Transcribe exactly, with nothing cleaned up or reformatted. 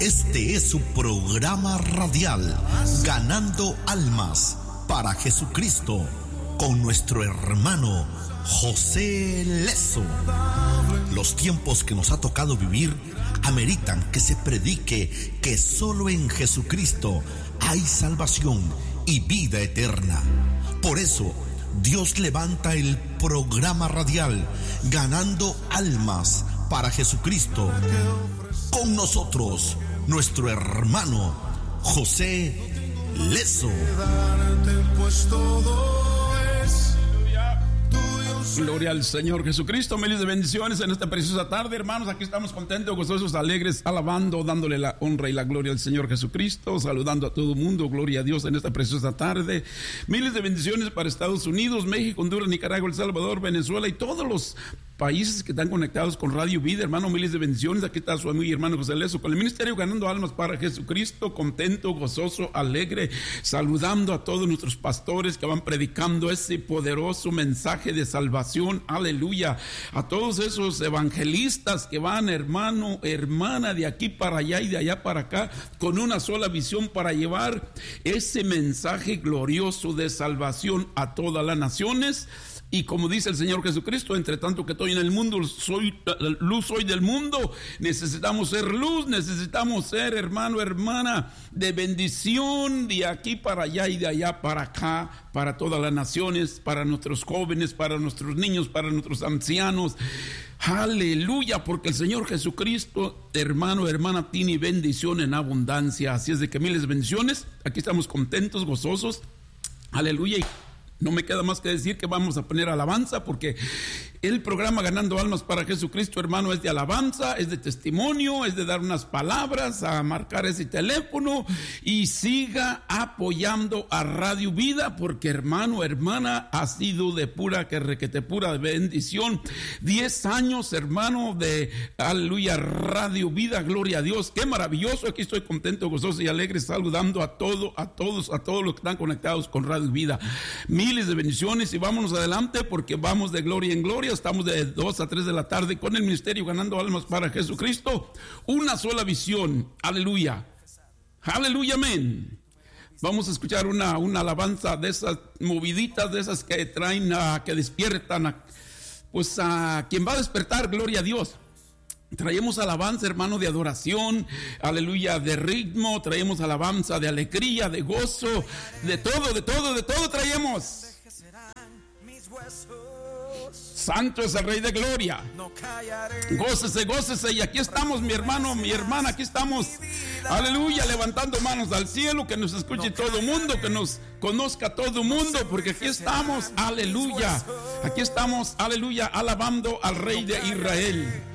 Este es su programa radial, Ganando Almas para Jesucristo, con nuestro hermano José Lezo. Los tiempos que nos ha tocado vivir ameritan que se predique que solo en Jesucristo hay salvación y vida eterna. Por eso, Dios levanta el programa radial Ganando Almas para Jesucristo. Con nosotros, nuestro hermano José Lezo. Gloria al Señor Jesucristo, miles de bendiciones en esta preciosa tarde, hermanos. Aquí estamos contentos, gozosos, alegres, alabando, dándole la honra y la gloria al Señor Jesucristo, saludando a todo el mundo, gloria a Dios en esta preciosa tarde. Miles de bendiciones para Estados Unidos, México, Honduras, Nicaragua, El Salvador, Venezuela y todos los países que están conectados con Radio Vida, hermano, miles de bendiciones. Aquí está su amigo y hermano José Lezo con el ministerio Ganando Almas para Jesucristo, contento, gozoso, alegre, saludando a todos nuestros pastores que van predicando ese poderoso mensaje de salvación, aleluya, a todos esos evangelistas que van, hermano, hermana, de aquí para allá y de allá para acá, con una sola visión para llevar ese mensaje glorioso de salvación a todas las naciones. Y como dice el Señor Jesucristo, entre tanto que estoy en el mundo, soy luz, soy del mundo. Necesitamos ser luz, necesitamos ser, hermano, hermana, de bendición de aquí para allá y de allá para acá, para todas las naciones, para nuestros jóvenes, para nuestros niños, para nuestros ancianos. Aleluya, porque el Señor Jesucristo, hermano, hermana, tiene bendición en abundancia. Así es de que miles de bendiciones. Aquí estamos contentos, gozosos. Aleluya. Y no me queda más que decir que vamos a poner alabanza, porque el programa Ganando Almas para Jesucristo, hermano, es de alabanza, es de testimonio, es de dar unas palabras, a marcar ese teléfono y siga apoyando a Radio Vida, porque, hermano, hermana, ha sido de pura, que requete pura bendición. Diez años, hermano, de aleluya, Radio Vida, gloria a Dios, qué maravilloso. Aquí estoy contento, gozoso y alegre, saludando a todos, a todos, a todos los que están conectados con Radio Vida. Miles de bendiciones y vámonos adelante, porque vamos de gloria en gloria. Estamos de dos a tres de la tarde con el ministerio Ganando Almas para Jesucristo. Una sola visión. Aleluya. Aleluya, amén. Vamos a escuchar una, una alabanza de esas moviditas, de esas que traen, a, que despiertan, a, pues a quien va a despertar, gloria a Dios. Traemos alabanza, hermano, de adoración, aleluya, de ritmo, traemos alabanza de alegría, de gozo, de todo, de todo, de todo traemos. Santo es el Rey de Gloria. Gócese, gócese. Y aquí estamos, mi hermano, mi hermana, aquí estamos. Aleluya, levantando manos al cielo, que nos escuche todo el mundo, que nos conozca todo el mundo, porque aquí estamos, aleluya. Aquí estamos, aleluya, alabando al Rey de Israel.